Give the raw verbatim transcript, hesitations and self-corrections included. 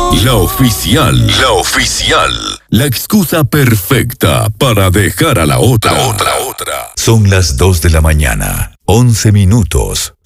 La oficial. La oficial. La excusa perfecta para dejar a la otra. La otra, otra. Son las dos de la mañana, once minutos.